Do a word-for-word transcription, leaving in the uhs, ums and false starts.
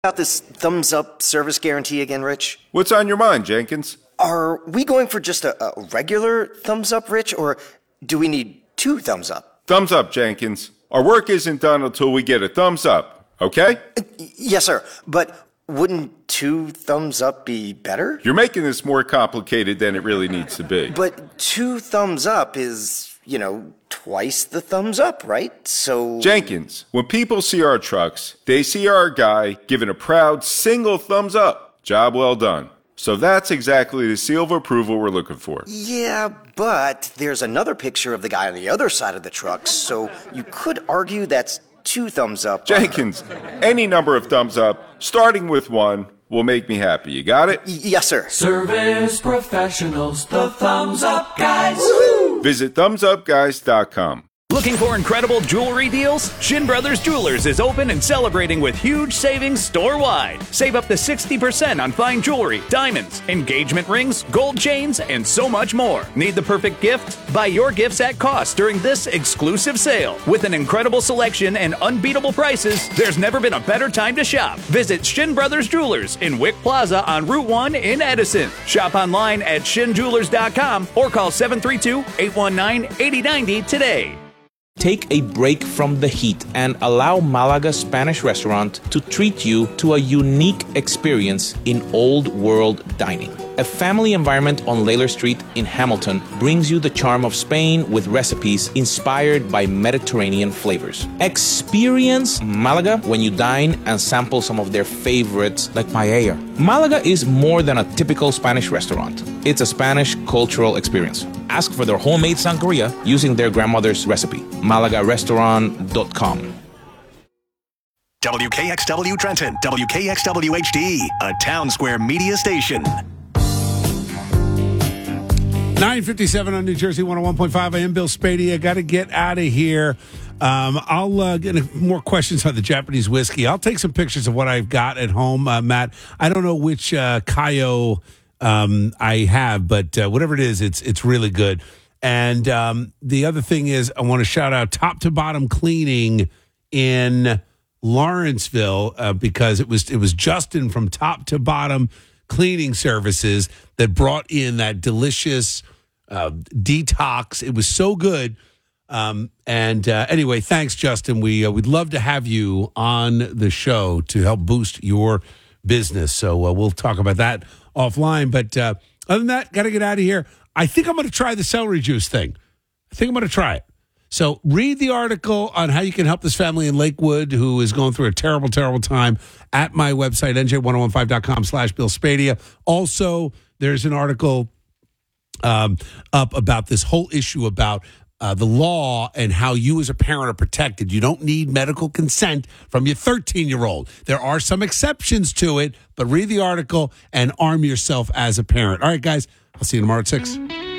About this thumbs up service guarantee again, Rich? What's on your mind, Jenkins? Are we going for just a, a regular thumbs up, Rich, or do we need two thumbs up? Thumbs up, Jenkins. Our work isn't done until we get a thumbs up, okay? Uh, yes, sir. But wouldn't two thumbs up be better? You're making this more complicated than it really needs to be. But two thumbs up is, you know, twice the thumbs up, right? So... Jenkins, when people see our trucks, they see our guy giving a proud single thumbs up. Job well done. So that's exactly the seal of approval we're looking for. Yeah, but there's another picture of the guy on the other side of the truck, so you could argue that's two thumbs up. Jenkins, any number of thumbs up, starting with one, will make me happy. You got it? Y- yes, sir. Service professionals, the thumbs up guys. Woo-hoo! Visit thumbs up guys dot com. Looking for incredible jewelry deals? Shin Brothers Jewelers is open and celebrating with huge savings store-wide. Save up to sixty percent on fine jewelry, diamonds, engagement rings, gold chains, and so much more. Need the perfect gift? Buy your gifts at cost during this exclusive sale. With an incredible selection and unbeatable prices, there's never been a better time to shop. Visit Shin Brothers Jewelers in Wick Plaza on Route one in Edison. Shop online at shin jewelers dot com or call seven three two, eight one nine, eight zero nine zero today. Take a break from the heat and allow Malaga Spanish Restaurant to treat you to a unique experience in old world dining. A family environment on Layler Street in Hamilton brings you the charm of Spain with recipes inspired by Mediterranean flavors. Experience Malaga when you dine and sample some of their favorites like paella. Malaga is more than a typical Spanish restaurant. It's a Spanish cultural experience. Ask for their homemade sangria using their grandmother's recipe. malaga restaurant dot com. W K X W Trenton, W K X W H D, a Town Square media station. nine fifty-seven on New Jersey one oh one point five. I am Bill Spadea. Got to get out of here. Um, I'll uh, get more questions on the Japanese whiskey. I'll take some pictures of what I've got at home, uh, Matt. I don't know which uh, Kayo um, I have, but uh, whatever it is, it's it's really good. And um, the other thing is, I want to shout out Top to Bottom Cleaning in Lawrenceville uh, because it was it was Justin from Top to Bottom Cleaning Services that brought in that delicious uh, detox. It was so good. Um, and uh, anyway, thanks, Justin. We uh, we'd love to have you on the show to help boost your business. So uh, we'll talk about that offline. But uh, other than that, got to get out of here. I think I'm going to try the celery juice thing. I think I'm going to try it. So read the article on how you can help this family in Lakewood who is going through a terrible, terrible time at my website, N J ten fifteen dot com slash Bill Spadea. Also, there's an article um, up about this whole issue about uh, the law and how you as a parent are protected. You don't need medical consent from your thirteen-year-old. There are some exceptions to it, but read the article and arm yourself as a parent. All right, guys, I'll see you tomorrow at six.